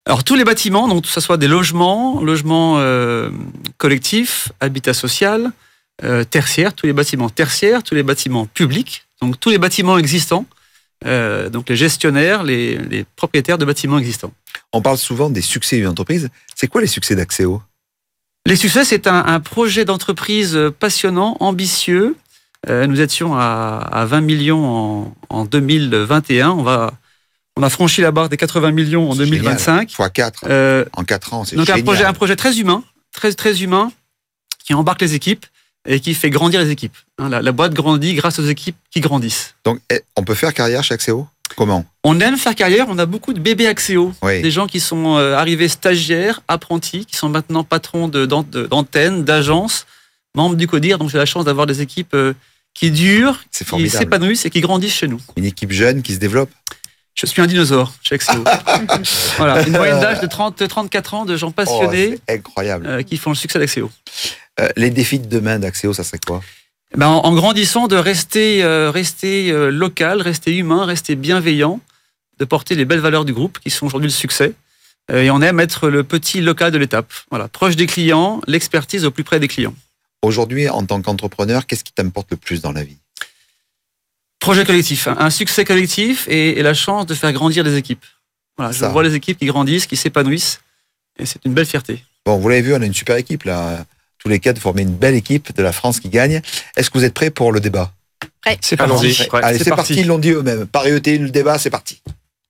Alors tous les bâtiments, donc que ce soit des logements collectifs, habitat social, tertiaires, tous les bâtiments tertiaires, tous les bâtiments publics, donc tous les bâtiments existants, donc les gestionnaires, les propriétaires de bâtiments existants. On parle souvent des succès d'une entreprise. C'est quoi les succès d'Axéo ? Les succès, c'est un projet d'entreprise passionnant, ambitieux. Nous étions à 20 millions en 2021. On a franchi la barre des 80 millions en 2025. x4 en 4 ans, c'est donc génial. Un projet très humain, très humain, qui embarque les équipes et qui fait grandir les équipes. La boîte grandit grâce aux équipes qui grandissent. Donc, on peut faire carrière chez Axéo ? Comment ? On aime faire carrière, on a beaucoup de bébés Axéo. Oui. Des gens qui sont arrivés stagiaires, apprentis, qui sont maintenant patrons d'antennes, d'agences, membres du CODIR. Donc j'ai la chance d'avoir des équipes qui durent, qui s'épanouissent et qui grandissent chez nous. Une équipe jeune qui se développe ? Je suis un dinosaure chez Axéo. Voilà, une moyenne d'âge de 34 ans de gens passionnés incroyable. qui font le succès d'Axéo. Les défis de demain d'Axéo, ça serait quoi ? En grandissant, de rester local, rester humain, rester bienveillant, de porter les belles valeurs du groupe qui sont aujourd'hui le succès. Et on aime être le petit local de l'étape. Voilà, proche des clients, l'expertise au plus près des clients. Aujourd'hui, en tant qu'entrepreneur, qu'est-ce qui t'importe le plus dans la vie ? Projet collectif, un succès collectif et la chance de faire grandir les équipes. Voilà, je vois les équipes qui grandissent, qui s'épanouissent, et c'est une belle fierté. Bon, vous l'avez vu, on a une super équipe là. Tous les quatre, de former une belle équipe de la France qui gagne. Est-ce que vous êtes prêts pour le débat ? Prêt. C'est parti. Allez, c'est parti, ils l'ont dit eux-mêmes. Paris ETI, le débat, c'est parti.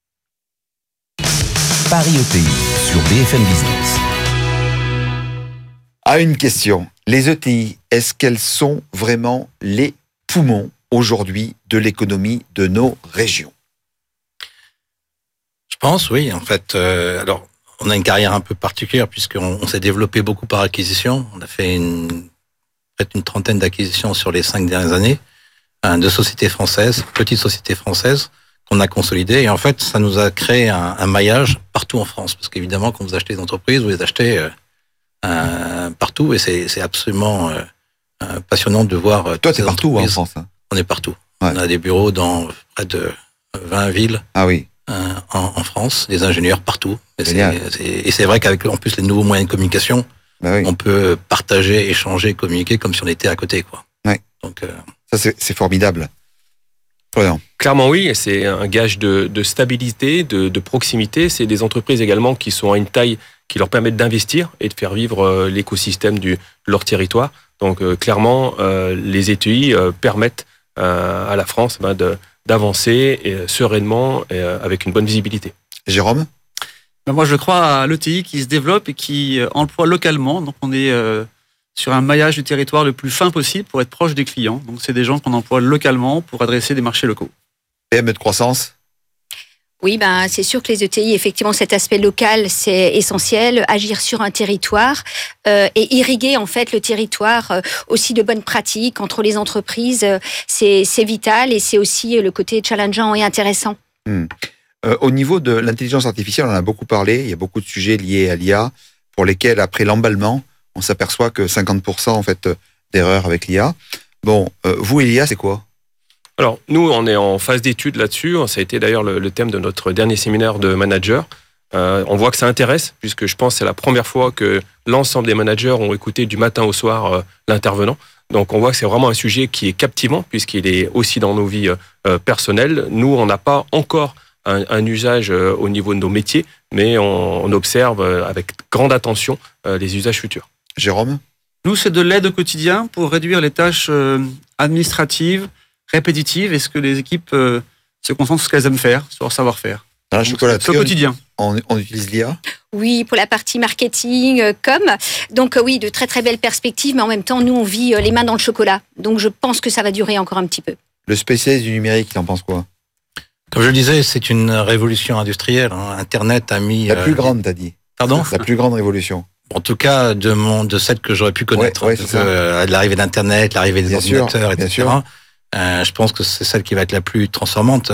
Paris ETI sur BFM Business. Une question. Les ETI, est-ce qu'elles sont vraiment les poumons aujourd'hui de l'économie de nos régions ? Je pense, oui. En fait, alors, on a une carrière un peu particulière puisqu'on s'est développé beaucoup par acquisition. On a fait peut-être une trentaine d'acquisitions sur les 5 dernières années, de sociétés françaises, petites sociétés françaises qu'on a consolidées. Et en fait, ça nous a créé un maillage partout en France. Parce qu'évidemment, quand vous achetez des entreprises, vous les achetez partout. Et c'est absolument passionnant de voir. Toi, t'es partout en France. Hein. On est partout. Ouais. On a des bureaux dans près de 20 villes. Ah oui. En France, des ingénieurs partout. Et c'est vrai qu'avec en plus les nouveaux moyens de communication, on peut partager, échanger, communiquer comme si on était à côté, quoi. Ouais. Donc ça c'est formidable. Florian. Clairement oui, et c'est un gage de stabilité, de proximité. C'est des entreprises également qui sont à une taille qui leur permettent d'investir et de faire vivre l'écosystème de leur territoire. Donc clairement, les ETI permettent à la France d'avancer sereinement et avec une bonne visibilité. Jérôme ? Moi, je crois à l'ETI qui se développe et qui emploie localement. Donc, on est sur un maillage du territoire le plus fin possible pour être proche des clients. Donc, c'est des gens qu'on emploie localement pour adresser des marchés locaux. PME de croissance ? Oui, c'est sûr que les ETI, effectivement, cet aspect local, c'est essentiel. Agir sur un territoire et irriguer en fait le territoire aussi de bonnes pratiques entre les entreprises, c'est vital et c'est aussi le côté challengeant et intéressant. Au niveau de l'intelligence artificielle, on en a beaucoup parlé. Il y a beaucoup de sujets liés à l'IA pour lesquels, après l'emballement, on s'aperçoit que 50% en fait d'erreurs avec l'IA. Bon, vous et l'IA, c'est quoi ? Alors, nous, on est en phase d'étude là-dessus. Ça a été d'ailleurs le thème de notre dernier séminaire de managers. On voit que ça intéresse, puisque je pense que c'est la première fois que l'ensemble des managers ont écouté du matin au soir l'intervenant. Donc, on voit que c'est vraiment un sujet qui est captivant, puisqu'il est aussi dans nos vies personnelles. Nous, on n'a pas encore un usage au niveau de nos métiers, mais on observe avec grande attention les usages futurs. Jérôme ? Nous, c'est de l'aide au quotidien pour réduire les tâches administratives, répétitives, et ce que les équipes se concentrent sur ce qu'elles aiment faire, sur leur savoir-faire. Dans la chocolaterie, au quotidien. On utilise l'IA ? Oui, pour la partie marketing, Donc oui, de très très belles perspectives, mais en même temps, nous, on vit les mains dans le chocolat. Donc je pense que ça va durer encore un petit peu. Le spécialiste du numérique, il en pense quoi ? Comme je le disais, c'est une révolution industrielle. Internet a mis... La plus grande, t'as dit. Pardon ? La plus grande révolution. En tout cas, de celle que j'aurais pu connaître. Ouais, c'est l'arrivée d'Internet, l'arrivée des ordinateurs, etc. Je pense que c'est celle qui va être la plus transformante.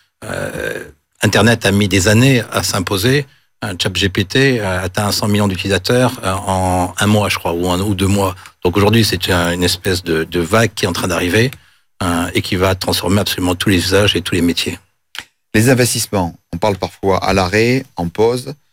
Internet a mis des années à s'imposer. ChatGPT a atteint 100 millions d'utilisateurs en un mois, je crois, ou 2 mois. Donc aujourd'hui, c'est une espèce de vague qui est en train d'arriver et qui va transformer absolument tous les usages et tous les métiers. Les investissements, on parle parfois à l'arrêt, en pause.